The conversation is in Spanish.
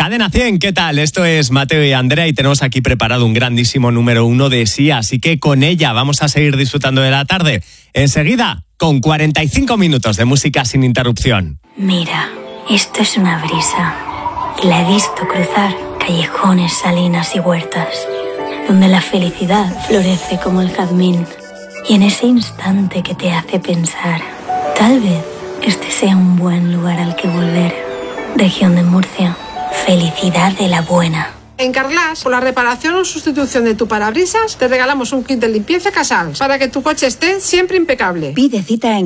Cadena 100, ¿qué tal? Esto es Mateo y Andrea y tenemos aquí preparado un grandísimo número 1 de Sia, así que con ella vamos a seguir disfrutando de la tarde. Enseguida, con 45 minutos de música sin interrupción. Mira, esto es una brisa y la he visto cruzar callejones, salinas y huertas, donde la felicidad florece como el jazmín. Y en ese instante que te hace pensar, tal vez este sea un buen lugar al que volver. Región de Murcia, felicidad de la buena. En Carglass, por la reparación o sustitución de tu parabrisas, te regalamos un kit de limpieza Casals para que tu coche esté siempre impecable. Pide cita en